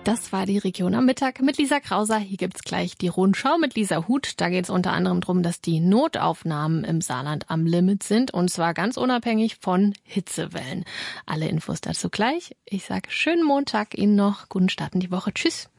Das war die Region am Mittag mit Lisa Krauser. Hier gibt's gleich die Rundschau mit Lisa Huth. Da geht's unter anderem darum, dass die Notaufnahmen im Saarland am Limit sind. Und zwar ganz unabhängig von Hitzewellen. Alle Infos dazu gleich. Ich sage schönen Montag Ihnen noch. Guten Start in die Woche. Tschüss.